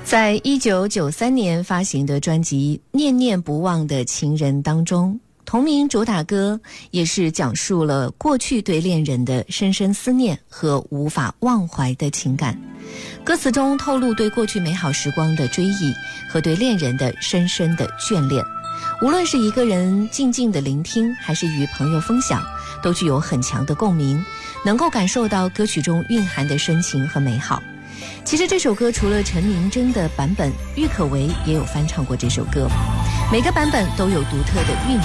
在1993年发行的专辑《念念不忘的情人》当中，同名主打歌也是讲述了过去对恋人的深深思念和无法忘怀的情感。歌词中透露对过去美好时光的追忆和对恋人的深深的眷恋，无论是一个人静静的聆听，还是与朋友分享，都具有很强的共鸣，能够感受到歌曲中蕴含的深情和美好。其实这首歌除了陈明真的版本，郁可唯也有翻唱过这首歌，每个版本都有独特的韵